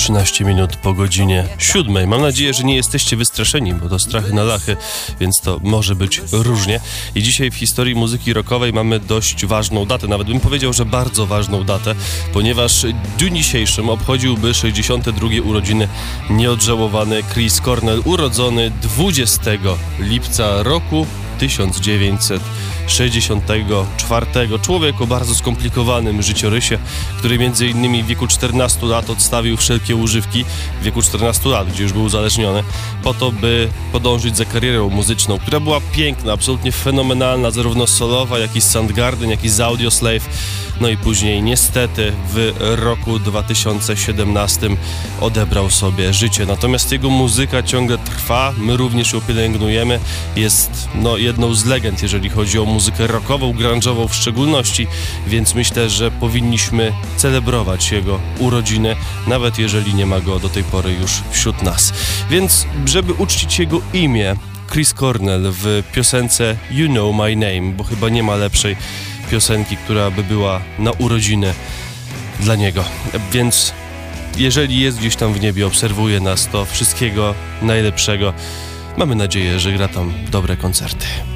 13 minut po godzinie 7. Mam nadzieję, że nie jesteście wystraszeni, bo to strachy na lachy, więc to może być różnie. I dzisiaj w historii muzyki rockowej mamy dość ważną datę, nawet bym powiedział, że bardzo ważną datę, ponieważ w dniu dzisiejszym obchodziłby 62. urodziny nieodżałowany Chris Cornell, urodzony 20 lipca roku 1964. Człowiek o bardzo skomplikowanym życiorysie, który między innymi w wieku 14 lat odstawił wszelkie używki, w wieku 14 lat, gdzie już był uzależniony, po to, by podążyć za karierą muzyczną, która była piękna, absolutnie fenomenalna, zarówno solowa, jak i z Soundgarden, jak i z Audioslave. No i później niestety w roku 2017 odebrał sobie życie. Natomiast jego muzyka ciągle trwa, my również ją pielęgnujemy. Jest jedną z legend, jeżeli chodzi o muzykę rockową, grunge'ową w szczególności, więc myślę, że powinniśmy celebrować jego urodziny, nawet jeżeli nie ma go do tej pory już wśród nas. Więc żeby uczcić jego imię, Chris Cornell w piosence You Know My Name, bo chyba nie ma lepszej piosenki, która by była na urodziny dla niego. Więc jeżeli jest gdzieś tam w niebie, obserwuje nas, to wszystkiego najlepszego. Mamy nadzieję, że gra tam dobre koncerty.